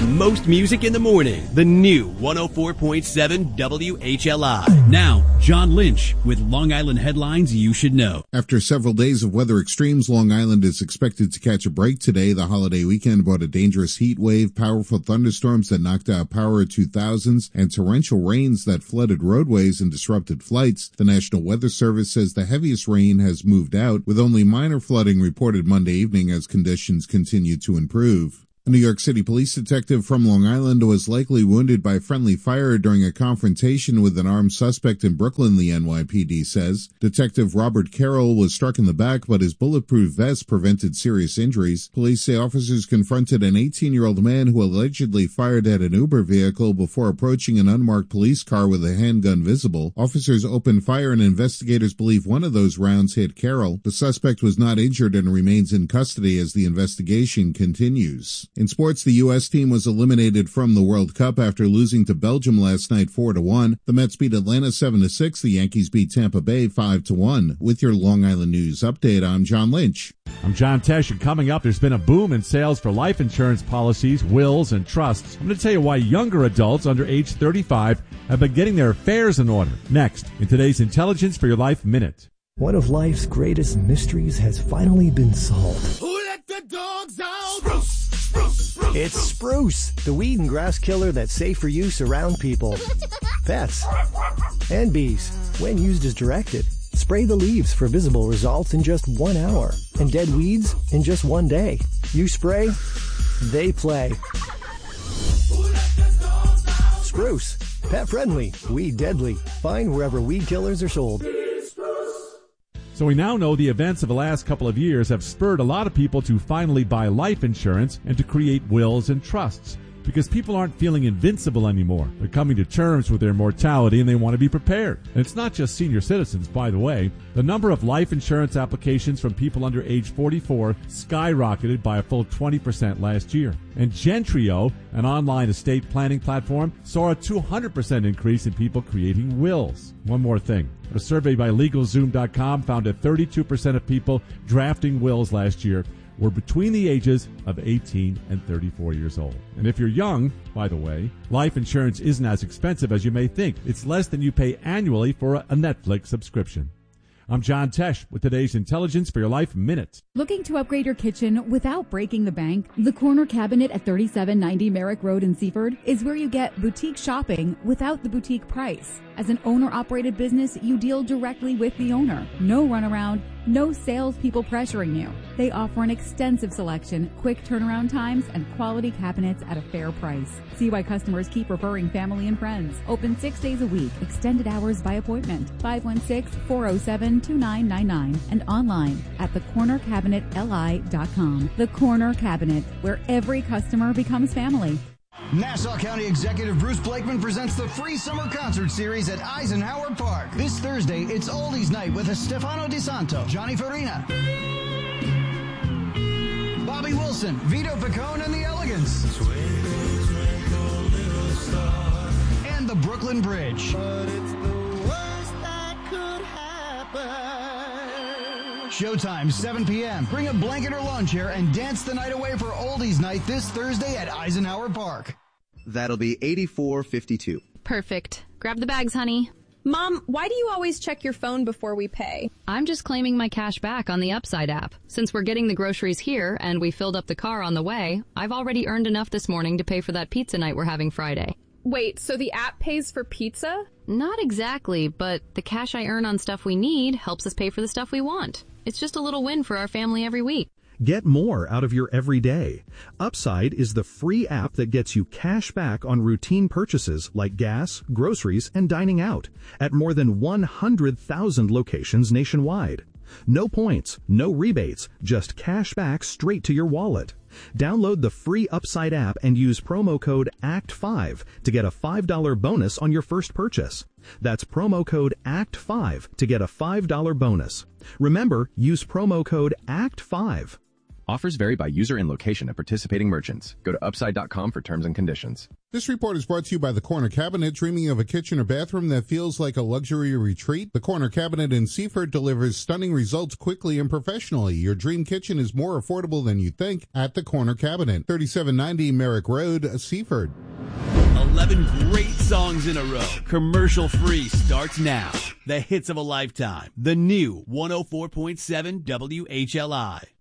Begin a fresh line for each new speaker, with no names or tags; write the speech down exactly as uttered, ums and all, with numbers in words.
most music in the morning. The new one oh four point seven W H L I.
Now, John Lynch with Long Island headlines you should know.
After several days of weather extremes, Long Island is expected to catch a break today. The holiday weekend brought a dangerous heat wave, powerful thunderstorms that knocked out power to thousands, and torrential rains that flooded roadways and disrupted flights. The National Weather Service says the heaviest rain has moved out, with only minor flooding reported Monday evening as conditions continue to improve. A New York City police detective from Long Island was likely wounded by friendly fire during a confrontation with an armed suspect in Brooklyn, the N Y P D says. Detective Robert Carroll was struck in the back, but his bulletproof vest prevented serious injuries. Police say officers confronted an eighteen-year-old man who allegedly fired at an Uber vehicle before approaching an unmarked police car with a handgun visible. Officers opened fire and investigators believe one of those rounds hit Carroll. The suspect was not injured and remains in custody as the investigation continues. In sports, the U S team was eliminated from the World Cup after losing to Belgium last night four to one. The Mets beat Atlanta seven to six. The Yankees beat Tampa Bay five to one. With your Long Island News update, I'm John Lynch.
I'm John Tesh, and coming up, there's been a boom in sales for life insurance policies, wills, and trusts. I'm going to tell you why younger adults under age thirty-five have been getting their affairs in order. Next, in today's Intelligence for Your Life Minute.
One of life's greatest mysteries has finally been solved.
Who let the dogs out? Spruce, spruce, spruce.
It's Spruce, the weed and grass killer that's safe for use around people, pets, and bees. When used as directed, spray the leaves for visible results in just one hour, and dead weeds in just one day. You spray, they play. Spruce, pet friendly, weed deadly. Find wherever weed killers are sold.
So we now know the events of the last couple of years have spurred a lot of people to finally buy life insurance and to create wills and trusts, because people aren't feeling invincible anymore. They're coming to terms with their mortality and they want to be prepared. And it's not just senior citizens, by the way. The number of life insurance applications from people under age forty-four skyrocketed by a full twenty percent last year. And Gentrio, an online estate planning platform, saw a two hundred percent increase in people creating wills. One more thing. A survey by LegalZoom dot com found that thirty-two percent of people drafting wills last year were between the ages of eighteen and thirty-four years old. And if you're young, by the way, life insurance isn't as expensive as you may think. It's less than you pay annually for a Netflix subscription. I'm John Tesh with today's Intelligence for Your Life Minute.
Looking to upgrade your kitchen without breaking the bank? The Corner Cabinet at thirty-seven ninety Merrick Road in Seaford is where you get boutique shopping without the boutique price. As an owner-operated business, you deal directly with the owner. No runaround, no salespeople pressuring you. They offer an extensive selection, quick turnaround times, and quality cabinets at a fair price. See why customers keep referring family and friends. Open six days a week, extended hours by appointment. five one six, four oh seven, two nine nine nine and online at the corner cabinet l i dot com. The Corner Cabinet, where every customer becomes family.
Nassau County Executive Bruce Blakeman presents the free summer concert series at Eisenhower Park. This Thursday, it's Oldies Night with Stefano Di Santo, Johnny Farina, Bobby Wilson, Vito Picone and the Elegants, and the Brooklyn Bridge.
But it's the worst that could happen.
Showtime, seven p.m. Bring a blanket or lawn chair and dance the night away for Oldies Night this Thursday at Eisenhower Park.
That'll be eighty-four fifty-two.
Perfect. Grab the bags, honey.
Mom, why do you always check your phone before we pay?
I'm just claiming my cash back on the Upside app. Since we're getting the groceries here and we filled up the car on the way, I've already earned enough this morning to pay for that pizza night we're having Friday.
Wait, so the app pays for pizza?
Not exactly, but the cash I earn on stuff we need helps us pay for the stuff we want. It's just a little win for our family every week.
Get more out of your everyday. Upside is the free app that gets you cash back on routine purchases like gas, groceries, and dining out at more than one hundred thousand locations nationwide. No points, no rebates, just cash back straight to your wallet. Download the free Upside app and use promo code A C T five to get a five dollars bonus on your first purchase. That's promo code A C T five to get a five dollars bonus. Remember, use promo code A C T five.
Offers vary by user and location at participating merchants. Go to upside dot com for terms and conditions.
This report is brought to you by the Corner Cabinet. Dreaming of a kitchen or bathroom that feels like a luxury retreat? The Corner Cabinet in Seaford delivers stunning results quickly and professionally. Your dream kitchen is more affordable than you think at the Corner Cabinet. thirty-seven ninety Merrick Road, Seaford.
eleven great songs in a row. Commercial free starts now. The hits of a lifetime. The new one oh four point seven W H L I.